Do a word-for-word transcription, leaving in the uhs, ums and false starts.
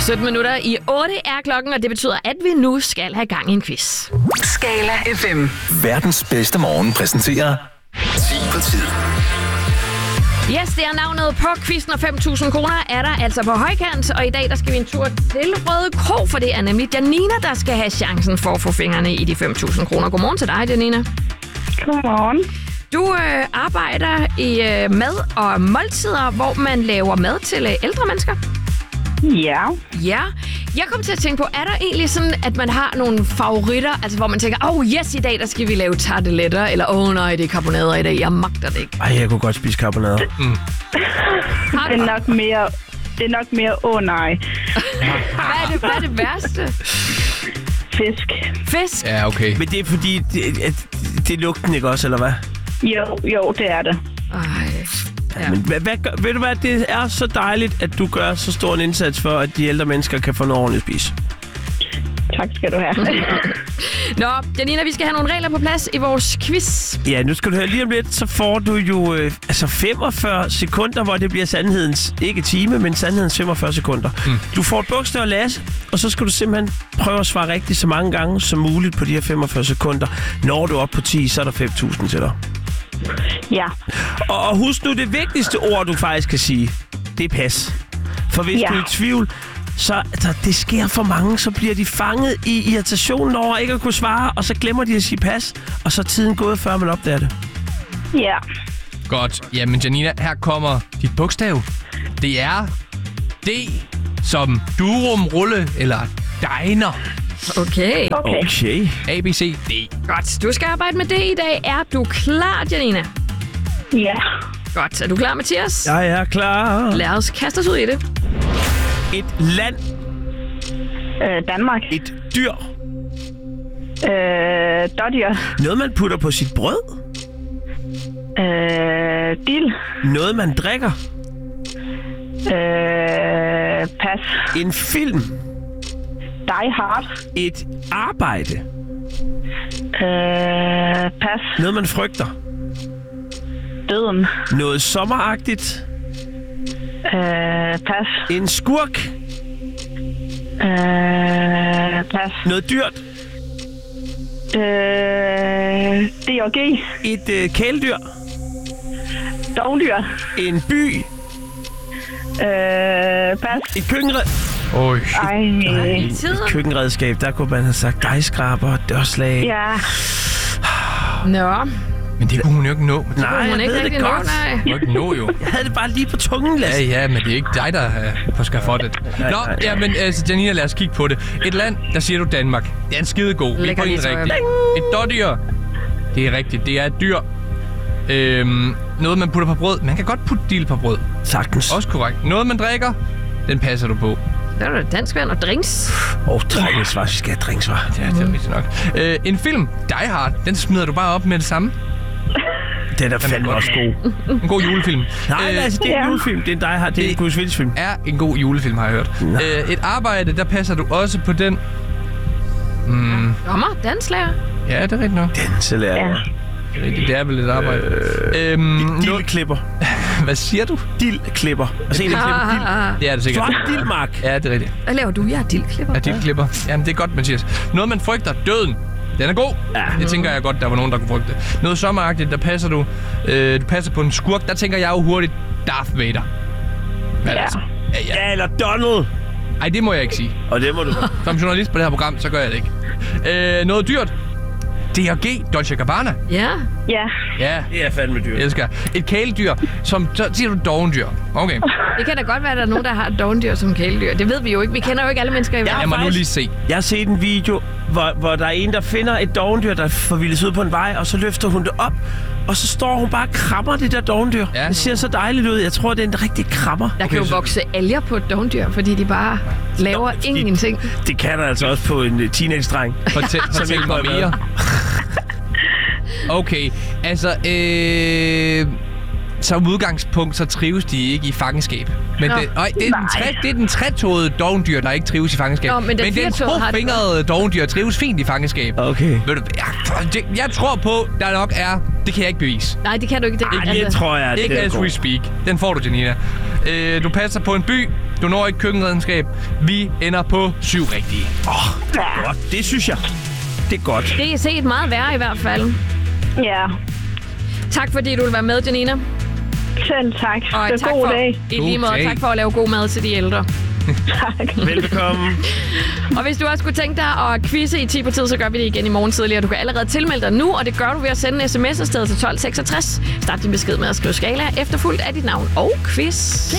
sytten minutter i otte er klokken, og det betyder, at vi nu skal have gang i en quiz. Skala F M. Verdens bedste morgen præsenterer ti på tid. Yes, det er navnet på quizzen, og fem tusind kroner er der altså på højkant. Og i dag der skal vi en tur til Røde Kro, for det er nemlig Janina, der skal have chancen for at få fingrene i de fem tusind kroner. Godmorgen til dig, Janina. Godmorgen. Du øh, arbejder i øh, mad og måltider, hvor man laver mad til øh, ældre mennesker. Ja. Ja. Jeg kom til at tænke på, er der egentlig sådan, at man har nogle favoritter, altså hvor man tænker, åh oh, yes, i dag der skal vi lave tarteletter, eller åh oh, nej, det er karbonader i dag, jeg magter det ikke. Ej, jeg kunne godt spise karbonader. Mm. Det er nok mere, det er nok mere, åh oh, nej. Hvad er det, hvad er det værste? Fisk. Fisk? Ja, okay. Men det er fordi, det, det er lugten, ikke også, eller hvad? Jo, jo, det er det. Ej. Ja. Men hvad, hvad gør, ved du hvad, det er så dejligt, at du gør så stor en indsats for, at de ældre mennesker kan få noget ordentligt at spise. Tak skal du have. Nå, Janina, vi skal have nogle regler på plads i vores quiz. Ja, nu skal du høre lige om lidt, så får du jo øh, altså femogfyrre sekunder, hvor det bliver sandhedens, ikke time, men sandhedens femogfyrre sekunder. Mm. Du får et bogstav at læse, og så skal du simpelthen prøve at svare rigtigt så mange gange som muligt på de her femogfyrre sekunder. Når du er oppe på ti, så er der fem tusind til dig. Ja. Og, og husk nu, det vigtigste ord, du faktisk kan sige, det er pas. For hvis ja. du er i tvivl, så altså, det sker for mange, så bliver de fanget i irritationen over ikke at kunne svare, og så glemmer de at sige pas, og så er tiden gået, før man opdager det. Ja. Godt. Jamen, Janina, her kommer dit bogstav. Det er D som durum, rulle eller diner. Okay. Okay. Okay. A, B, C, D. Godt. Du skal arbejde med det i dag. Er du klar, Janina? Ja. Godt. Er du klar, Mathias? Jeg er klar. Lad os kaste os ud i det. Et land. Øh, Danmark. Et dyr. Øh, dårdyr. Noget, man putter på sit brød. Øh, dild. Noget, man drikker. Øh, pas. En film. Die Hard. Et arbejde. Øh, pas. Noget, man frygter. Døden. Noget sommeragtigt. Øh, pas. En skurk. Øh, pas. Noget dyrt. Øh, D og G. Et øh, kæledyr. Dovdyr. En by. Øh, pas. Et køkkenred. Oj. Ej. Et køkkenredskab, der kunne man have sagt dejskraber, dørslag. Ja. Nå. Men det kunne hun jo ikke nå. Nej, Hun jeg ikke ved det rigtig godt. nå, nej. Det kunne ikke nå, jo. Jeg havde det bare lige på tungen, Lasse. Ja, ja, men det er ikke dig, der er på skafottet. Nå, nej, nej. ja, men altså, Janina, lad os kigge på det. Et land, der siger du Danmark. Det er en skidegod. Vi Lækker får en lige rigtig. Et dårdyr. Det er rigtigt. Det er et dyr. Øhm, noget, man putter på brød. Man kan godt putte dild på brød. Sagtens. Også korrekt. Noget, man drikker. Den passer du på. Der er der dansk vand og drinks. Åh, oh, drinksvar. Vi skal have drinksvar. Ja, det er rigtigt nok. Øh, en film. Die Hard. Den smider du bare op med det samme. Den er fandme også god. En god julefilm. Nej, Øh, altså, det er en ja. julefilm. Det er en Die Hard. Det er en Bruce Willis-film. er en god julefilm, har jeg hørt. Øh, et arbejde, der passer du også på den. Mm, Dommer, danslærer. ja, det er rigtigt nok. Den så lærer jeg. Det er, rigtigt. Det er vel et arbejde. Øh, øhm, no, Dildklipper. hvad siger du? Dildklipper. Altså en, der klipper dild. Det er det Du sikkert. har en dildmark. Ja, det er rigtigt. Hvad laver du? Jeg er dildklipper. Ja, dit klipper. Jamen, det er godt, Mathias. Noget, man frygter. Døden. Den er god. Ja. Det tænker jeg godt, der var nogen, der kunne frygte. Noget sommeragtigt, der passer du. Øh, du passer på en skurk. Der tænker jeg jo hurtigt Darth Vader. Hvad Ja. altså? Ja, ja. Ja, eller Donald. Ej, det må jeg ikke sige. Og det må du. Som journalist på det her program, så gør jeg det ikke. Øh, noget dyrt. D og G. Dolce Gabbana. Ja. Ja. Ja, Det er fandme dyrt. jeg elsker. Et kæledyr, som så siger du dovendyr. Okay. Det kan da godt være, at der er nogen, der har et dovendyr som kæledyr. Det ved vi jo ikke. Vi kender jo ikke alle mennesker i verden. Jeg må nu faktisk- lige se. Jeg har set en video, hvor, hvor der er en, der finder et dovendyr, der forvildes ud på en vej, og så løfter hun det op, og så står hun bare og krammer det der dovendyr. Ja. Det ser så dejligt ud. Jeg tror, det er en rigtig krammer. Der kan jo så- vokse alger på et dovendyr, fordi de bare laver fordi- ingenting. Det kan der altså også på en uh, teenage-dreng. Fortæl, fortæl ikke mig må have mere. Okay, altså, øh, som udgangspunkt, så trives de ikke i fangenskab. Men Nå. det, øj, det, er den tre, det er den tretåede dovendyr, der ikke trives i fangenskab. Nå, men den den firetåede har det tofingrede dovendyr trives fint i fangenskab. Okay. Ved du, jeg, jeg, jeg tror på, der nok er... Det kan jeg ikke bevise. Nej, det kan du ikke. Det, Ej, det tror jeg, Ikke det er as we godt. speak. Den får du, Janina. Øh, du passer på en by. Du når ikke køkkenredskab. Vi ender på syv rigtige. Åh, oh, det er godt. Det synes jeg. Det er godt. Det er set meget værre i hvert fald. Ja, Tak fordi du vil være med, Janina. selv tak. Og Det er tak god for, dag. i lige måde, God dag. tak for at lave god mad til de ældre. Tak. Velbekomme. Og hvis du også kunne tænke dig at quizze i ti på tid, så gør vi det igen i morgen tidligere. Du kan allerede tilmelde dig nu, og det gør du ved at sende en sms afsted til tolv seksogtres. Start din besked med at skrive skala efterfulgt af dit navn og quiz.